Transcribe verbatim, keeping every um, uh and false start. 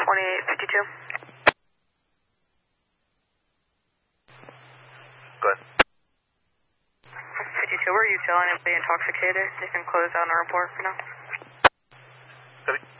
twenty-eight fifty-two. Good. fifty-two, were you feeling anybody intoxicated? You can close down the report for now. Copy.